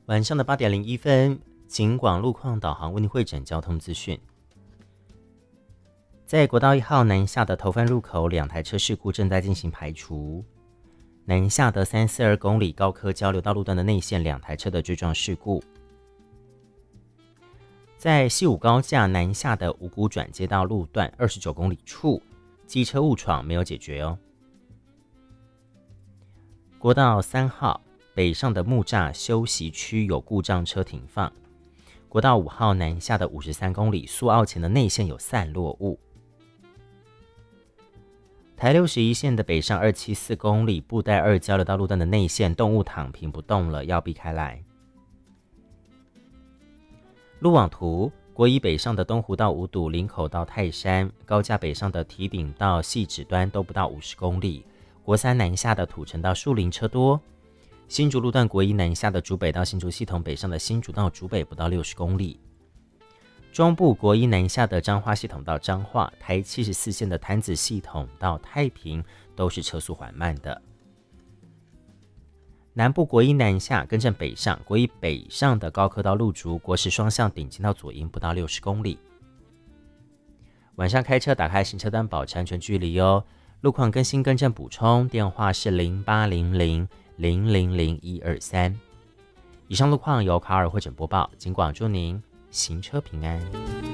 晚上的8:01，警广路况导航为您汇整交通资讯。在国道1号南下的头份入口，2台车事故正在进行排除。南下的342公里高科交流道路段的内线2台车的追撞事故。在西武高架南下的五股转接道路段29公里处，机车误闯没有解决哦。国道3号北上的木栅休息区有故障车停放。国道5号南下的53公里苏澳前的内线有散落物。台61线的北上274公里布袋2交流道路段的内线动物躺平不动了，要避开来。路网图，国一北上的东湖到五堵、林口到泰山，高架北上的堤顶到汐止端都不到50公里。国3南下的土城到树林车多。新竹路段国一南下的竹北到新竹系统北上的新竹到竹北不到60公里。中部国一南下的彰化系统到彰化，台74线的潭子系统到太平都是车速缓慢的。南部国一南下更正北上，国一北上的高科到路竹，国10双向顶进到左营不到60公里。晚上开车打开行车灯保持安全距离哦。路况更新更正补充，电话是0800000123。以上路况由卡尔汇整播报，警广祝您行车平安。